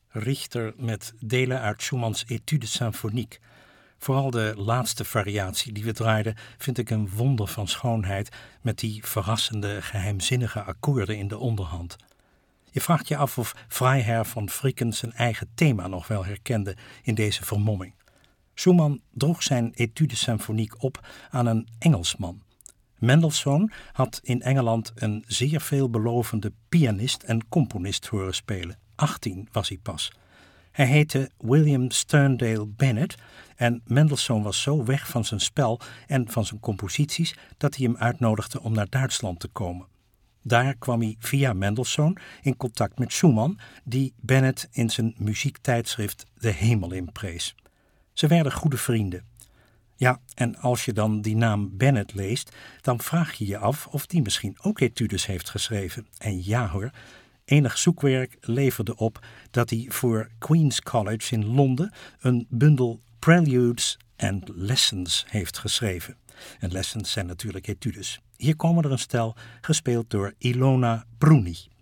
Richter met delen uit Schumanns Étude symphonique. Vooral de laatste variatie die we draaiden vind ik een wonder van schoonheid met die verrassende, geheimzinnige akkoorden in de onderhand. Je vraagt je af of Freiherr von Fricken zijn eigen thema nog wel herkende in deze vermomming. Schumann droeg zijn Étude symphonique op aan een Engelsman. Mendelssohn had in Engeland een zeer veelbelovende pianist en componist horen spelen. 18 was hij pas. Hij heette William Sterndale Bennett en Mendelssohn was zo weg van zijn spel en van zijn composities dat hij hem uitnodigde om naar Duitsland te komen. Daar kwam hij via Mendelssohn in contact met Schumann, die Bennett in zijn muziektijdschrift de hemel in prees. Ze werden goede vrienden. Ja, en als je dan die naam Bennett leest, dan vraag je je af of die misschien ook etudes heeft geschreven. En ja hoor, enig zoekwerk leverde op dat hij voor Queen's College in Londen een bundel Preludes and Lessons heeft geschreven. En lessons zijn natuurlijk etudes. Hier komen er een stel, gespeeld door Ilona Bruni.